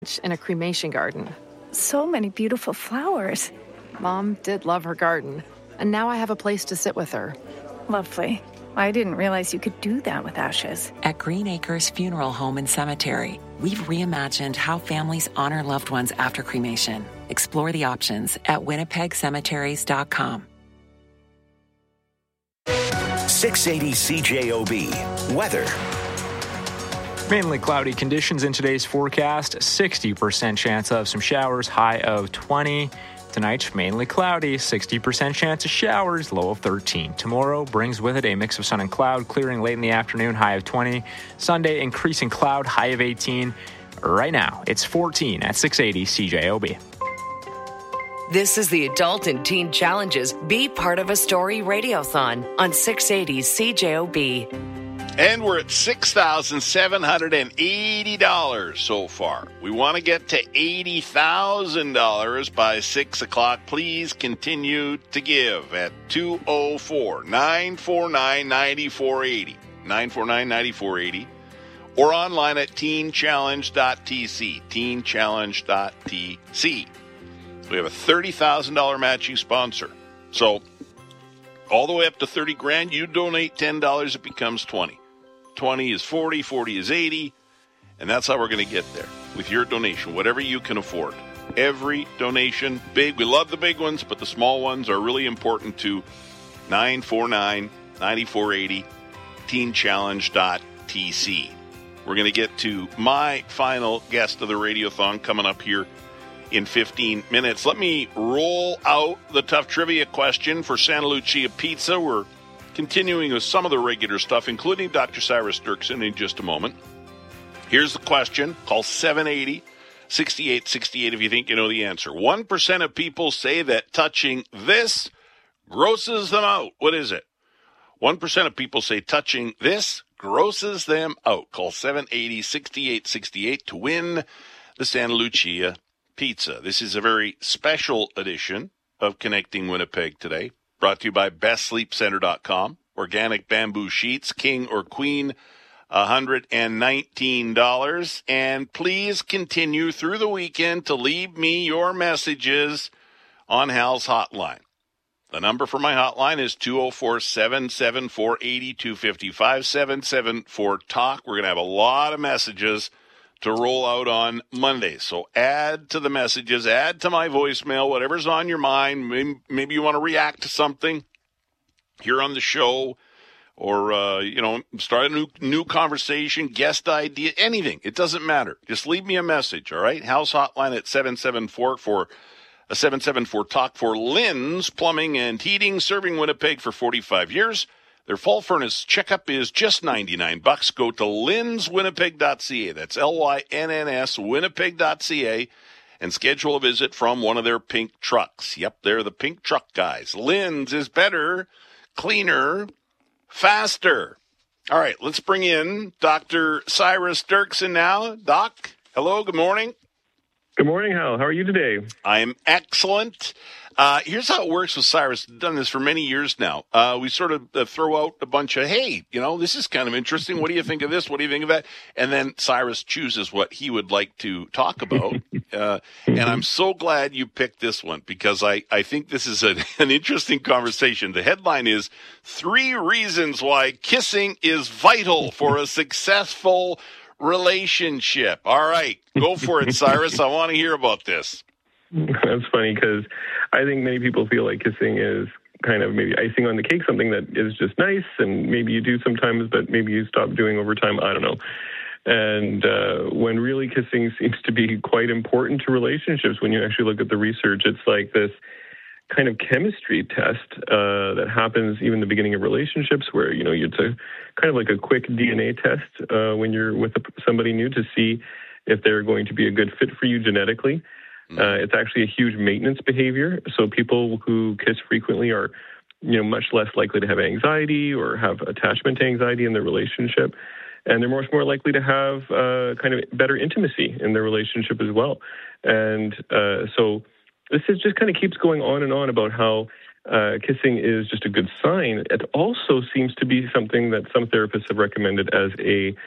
in a cremation garden. So many beautiful flowers. Mom did love her garden, and now I have a place to sit with her. Lovely. I didn't realize you could do that with ashes. At Green Acres Funeral Home and Cemetery, we've reimagined how families honor loved ones after cremation. Explore the options at winnipegcemeteries.com. 680 CJOB. Weather. Mainly cloudy conditions in today's forecast. 60% chance of some showers, high of 20. Tonight, mainly cloudy, 60% chance of showers, low of 13. Tomorrow brings with it a mix of sun and cloud, clearing late in the afternoon, high of 20. Sunday, increasing cloud, high of 18. Right now, it's 14 at 680 CJOB. This is the Adult and Teen Challenges Be Part of a Story Radiothon on 680 CJOB. And we're at $6,780 so far. We want to get to $80,000 by 6 o'clock. Please continue to give at 204-949-9480. 949-9480. Or online at teenchallenge.tc. Teenchallenge.tc. We have a $30,000 matching sponsor. So all the way up to $30,000, you donate $10, it becomes $20. 20 is 40, 40 is 80, and that's how we're going to get there with your donation, whatever you can afford. Every donation, big. We love the big ones, but the small ones are really important to 949-9480, teenchallenge.tc. We're going to get to my final guest of the Radiothon coming up here in 15 minutes. Let me roll out the tough trivia question for Santa Lucia Pizza. We're continuing with some of the regular stuff, including Dr. Cyrus Dirksen in just a moment. Here's the question. Call 780-6868 if you think you know the answer. 1% of people say that touching this grosses them out. What is it? 1% of people say touching this grosses them out. Call 780-6868 to win the Santa Lucia Pizza. This is a very special edition of Connecting Winnipeg today. Brought to you by BestSleepCenter.com. Organic bamboo sheets, king or queen, $119. And please continue through the weekend to leave me your messages on Hal's hotline. The number for my hotline is 204-774-8255, 774-TALK. We're going to have a lot of messages to roll out on Monday. So add to the messages, add to my voicemail, whatever's on your mind. Maybe you want to react to something here on the show or, start a new conversation, guest idea, anything. It doesn't matter. Just leave me a message, all right? House hotline at 774-TALK for Lynn's Plumbing and Heating, serving Winnipeg for 45 years. Their fall furnace checkup is just $99. Go to lynswinnipeg.ca. That's L-Y-N-N-S, winnipeg.ca, and schedule a visit from one of their pink trucks. Yep, they're the pink truck guys. Lynn's is better, cleaner, faster. All right, let's bring in Dr. Cyrus Dirksen now. Doc, hello, good morning. Good morning, Hal. How are you today? I'm excellent. Here's how it works with Cyrus. I've done this for many years now. We sort of throw out a bunch of, hey, this is kind of interesting. What do you think of this? What do you think of that? And then Cyrus chooses what he would like to talk about. And I'm so glad you picked this one because I think this is an interesting conversation. The headline is 3 Reasons Why Kissing is Vital for a Successful Relationship. All right, go for it, Cyrus. I want to hear about this. That's funny because I think many people feel like kissing is kind of maybe icing on the cake, something that is just nice, and maybe you do sometimes, but maybe you stop doing over time. I don't know. And when really kissing seems to be quite important to relationships, when you actually look at the research, it's like this kind of chemistry test that happens even in the beginning of relationships where, it's a kind of like a quick DNA test when you're with somebody new to see if they're going to be a good fit for you genetically. It's actually a huge maintenance behavior. So people who kiss frequently are, much less likely to have anxiety or have attachment anxiety in their relationship. And they're much more likely to have kind of better intimacy in their relationship as well. And so this is just kind of keeps going on and on about how kissing is just a good sign. It also seems to be something that some therapists have recommended as a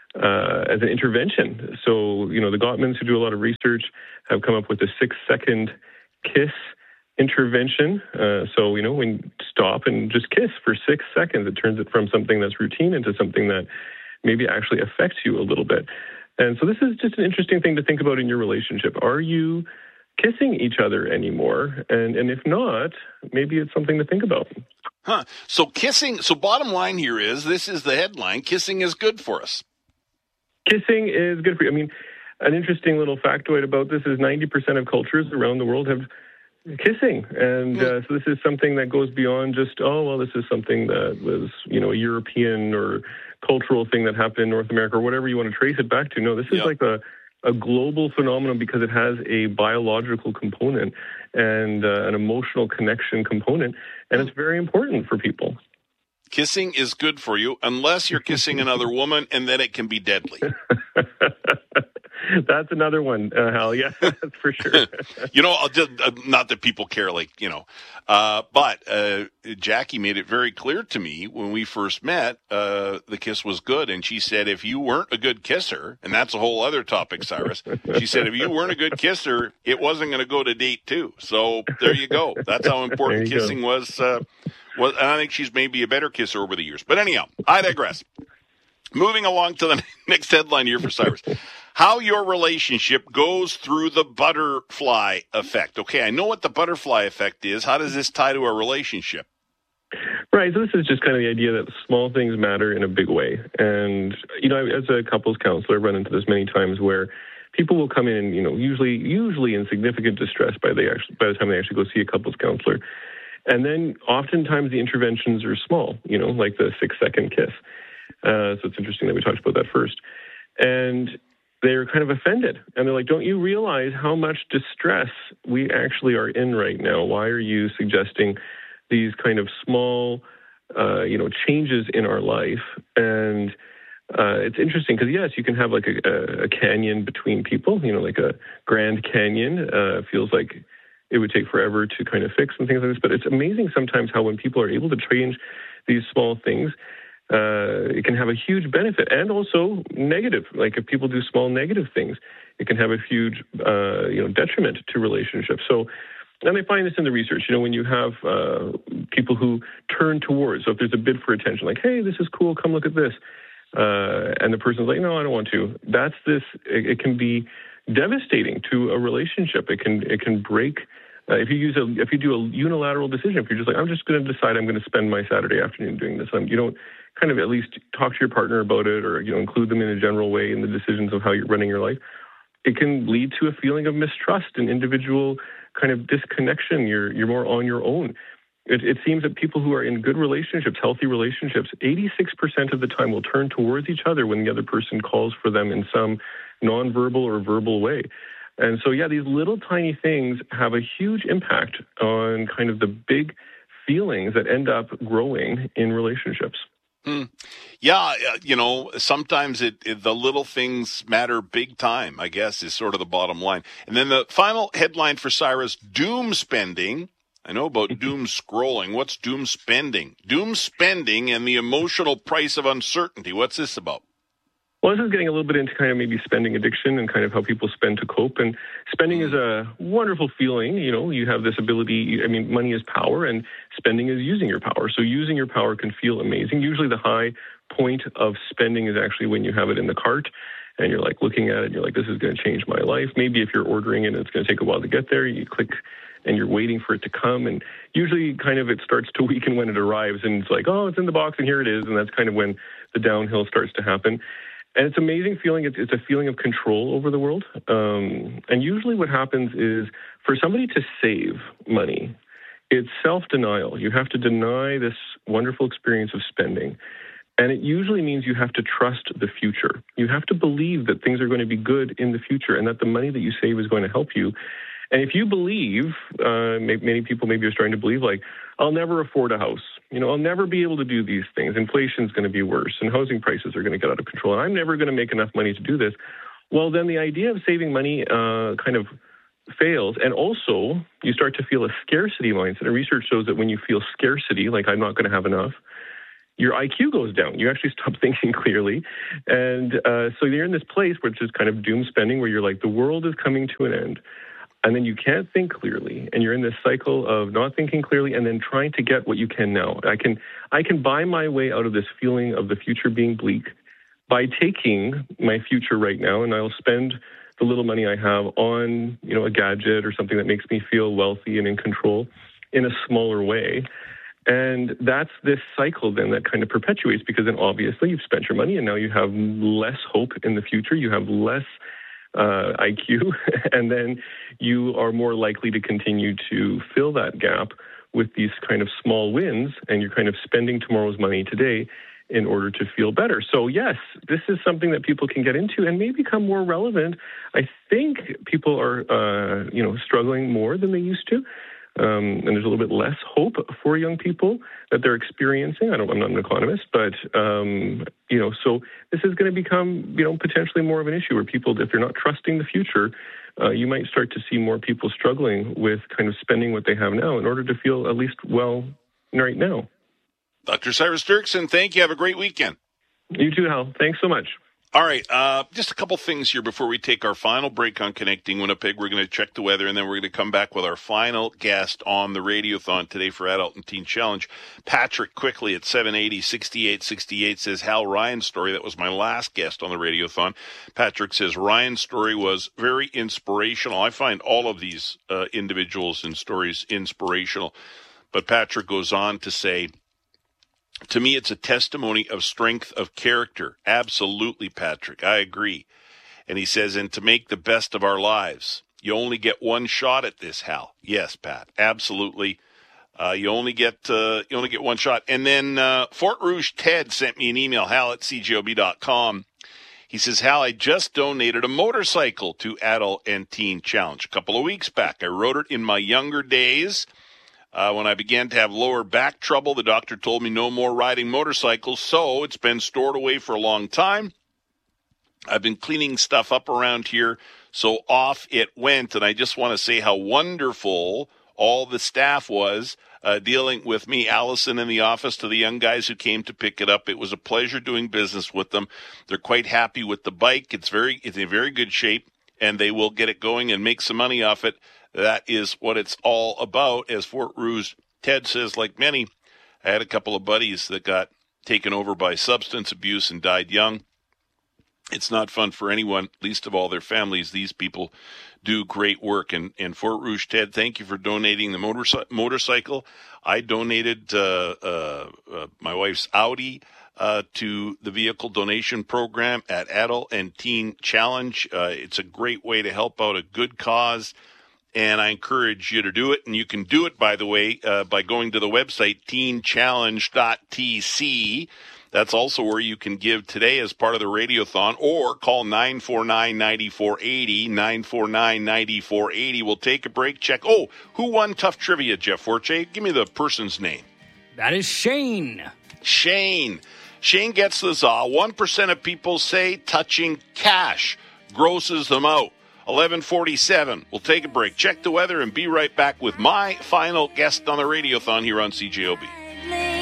as an intervention. So, the Gottmans, who do a lot of research, have come up with a 6-second kiss intervention. So, when you stop and just kiss for 6 seconds, it turns it from something that's routine into something that maybe actually affects you a little bit. And so this is just an interesting thing to think about in your relationship. Are you kissing each other anymore? And if not, maybe it's something to think about. So kissing, so bottom line here is, this is the headline, kissing is good for us. Kissing is good for you. I mean, an interesting little factoid about this is 90% of cultures around the world have kissing. And so this is something that goes beyond just, this is something that was, a European or cultural thing that happened in North America or whatever you want to trace it back to. No, this is like a global phenomenon because it has a biological component and an emotional connection component, and it's very important for people. Kissing is good for you unless you're kissing another woman, and then it can be deadly. That's another one, Hal. Yeah, that's for sure. Not that people care, but Jackie made it very clear to me when we first met, the kiss was good. And she said, if you weren't a good kisser, and that's a whole other topic, Cyrus, she said, if you weren't a good kisser, it wasn't going to go to date 2. So there you go. That's how important kissing was. And I think she's maybe a better kisser over the years. But anyhow, I digress. Moving along to the next headline here for Cyrus. How your relationship goes through the butterfly effect. Okay, I know what the butterfly effect is. How does this tie to our relationship? Right, so this is just kind of the idea that small things matter in a big way. And, as a couples counselor, I've run into this many times where people will come in, usually in significant distress by the time they actually go see a couples counselor. And then oftentimes the interventions are small, like the 6-second kiss. So it's interesting that we talked about that first. And they're kind of offended. And they're like, don't you realize how much distress we actually are in right now? Why are you suggesting these kind of small, changes in our life? And it's interesting because, yes, you can have like a canyon between people, like a Grand Canyon. Feels like it would take forever to kind of fix and things like this. But it's amazing sometimes how when people are able to change these small things, it can have a huge benefit and also negative. Like if people do small negative things, it can have a huge, detriment to relationships. So, and I find this in the research, when you have people who turn towards, so if there's a bid for attention, like, hey, this is cool, come look at this. And the person's like, no, I don't want to. It can be devastating to a relationship. It can break. If you do a unilateral decision, if you're just like, I'm just going to decide I'm going to spend my Saturday afternoon doing this, you don't kind of at least talk to your partner about it or, include them in a general way in the decisions of how you're running your life, it can lead to a feeling of mistrust and individual kind of disconnection. You're more on your own. It seems that people who are in good relationships, healthy relationships, 86% of the time will turn towards each other when the other person calls for them in some nonverbal or verbal way. And so, these little tiny things have a huge impact on kind of the big feelings that end up growing in relationships. Yeah, sometimes the little things matter big time, I guess, is sort of the bottom line. And then the final headline for Cyrus, doom spending. I know about doom scrolling. What's doom spending? Doom spending and the emotional price of uncertainty. What's this about? Well, this is getting a little bit into kind of maybe spending addiction and kind of how people spend to cope. And spending is a wonderful feeling. You have this ability. Money is power and spending is using your power. So using your power can feel amazing. Usually the high point of spending is actually when you have it in the cart and you're like looking at it and you're like, this is going to change my life. Maybe if you're ordering it and it's going to take a while to get there, you click and you're waiting for it to come. And usually kind of it starts to weaken when it arrives and it's like, oh, it's in the box and here it is. And that's kind of when the downhill starts to happen. And it's an amazing feeling. It's a feeling of control over the world. And usually what happens is for somebody to save money, it's self-denial. You have to deny this wonderful experience of spending. And it usually means you have to trust the future. You have to believe that things are going to be good in the future and that the money that you save is going to help you. And if you believe, many people maybe are starting to believe, like, I'll never afford a house. I'll never be able to do these things. Inflation's going to be worse and housing prices are going to get out of control. And I'm never going to make enough money to do this. Well, then the idea of saving money kind of fails. And also, you start to feel a scarcity mindset. And research shows that when you feel scarcity, like I'm not going to have enough, your IQ goes down. You actually stop thinking clearly. And so you're in this place which is kind of doom spending, where you're like, the world is coming to an end. And then you can't think clearly. And you're in this cycle of not thinking clearly and then trying to get what you can now. I can buy my way out of this feeling of the future being bleak by taking my future right now, and I'll spend the little money I have on, a gadget or something that makes me feel wealthy and in control in a smaller way. And that's this cycle then that kind of perpetuates, because then obviously you've spent your money and now you have less hope in the future. You have less IQ, and then you are more likely to continue to fill that gap with these kind of small wins, and you're kind of spending tomorrow's money today in order to feel better. So yes, this is something that people can get into and may become more relevant. I think people are, struggling more than they used to. And there's a little bit less hope for young people that they're experiencing. I'm not an economist, but, so this is going to become, potentially more of an issue where people, if they're not trusting the future, you might start to see more people struggling with kind of spending what they have now in order to feel at least well right now. Dr. Cyrus Dirksen, thank you. Have a great weekend. You too, Hal. Thanks so much. All right, just a couple things here before we take our final break on Connecting Winnipeg. We're going to check the weather, and then we're going to come back with our final guest on the Radiothon today for Adult and Teen Challenge. Patrick, quickly at 780-6868, says, Hal, Ryan's story. That was my last guest on the Radiothon. Patrick says, Ryan's story was very inspirational. I find all of these individuals and stories inspirational. But Patrick goes on to say, to me, it's a testimony of strength of character. Absolutely, Patrick. I agree. And he says, and to make the best of our lives. You only get one shot at this, Hal. Yes, Pat. Absolutely. You only get one shot. And then Fort Rouge Ted sent me an email, hal@cjob.com. He says, Hal, I just donated a motorcycle to Adult and Teen Challenge a couple of weeks back. I rode it in my younger days. When I began to have lower back trouble, the doctor told me no more riding motorcycles, so it's been stored away for a long time. I've been cleaning stuff up around here, so off it went, and I just want to say how wonderful all the staff was dealing with me, Allison, in the office, to the young guys who came to pick it up. It was a pleasure doing business with them. They're quite happy with the bike. It's in very good shape, and they will get it going and make some money off it. That is what it's all about. As Fort Rouge Ted says, like many, I had a couple of buddies that got taken over by substance abuse and died young. It's not fun for anyone, least of all their families. These people do great work. And Fort Rouge Ted, thank you for donating the motorcycle. I donated my wife's Audi to the vehicle donation program at Adult and Teen Challenge. It's a great way to help out a good cause. And I encourage you to do it. And you can do it, by the way, by going to the website, teenchallenge.tc. That's also where you can give today as part of the Radiothon, or call 949-9480, 949-9480. We'll take a break, check. Oh, who won Tough Trivia, Jeff Forte? Give me the person's name. That is Shane. Shane gets the za. 1% of people say touching cash grosses them out. 11:47. We'll take a break, check the weather, and be right back with my final guest on the Radiothon here on CJOB.